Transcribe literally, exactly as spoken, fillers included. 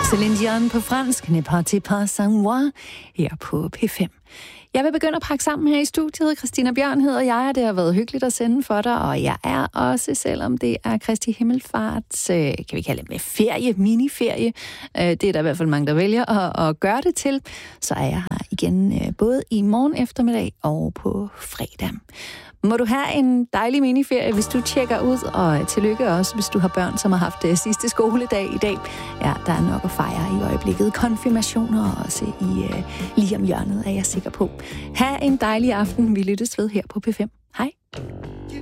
Céline Dion på fransk, Ne partez pas sans moi, her på P fem. Jeg vil begynde at pakke sammen her i studiet. Christina Bjørn hedder jeg, og det har været hyggeligt at sende for dig. Og jeg er også, selvom det er Kristi Himmelfart, øh, kan vi kalde det med ferie, miniferie. Øh, det er der i hvert fald mange, der vælger at, at gøre det til. Så er jeg her igen øh, både i morgen eftermiddag og på fredag. Må du have en dejlig miniferie, hvis du tjekker ud, og tillykke også, hvis du har børn, som har haft uh, sidste skoledag i dag. Ja, der er nok at fejre i øjeblikket. Konfirmationer også i uh, lige om hjørnet, er jeg sikker på. Ha' en dejlig aften. Vi lyttes ved her på P fem. Hej.